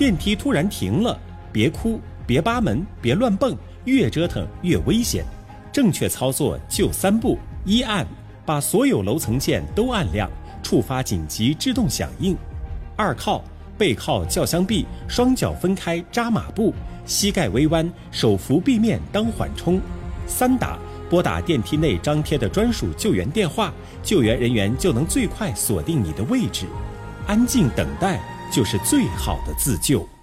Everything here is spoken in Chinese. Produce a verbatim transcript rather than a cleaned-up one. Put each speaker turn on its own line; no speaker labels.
电梯突然停了，别哭，别扒门，别乱蹦，越折腾越危险。正确操作就三步：一按，把所有楼层键都按亮，触发紧急制动响应；二靠，背靠轿厢壁，双脚分开扎马步，膝盖微弯，手扶壁面当缓冲；三打，拨打电梯内张贴的专属救援电话，救援人员就能最快锁定你的位置。安静等待就是最好的自救。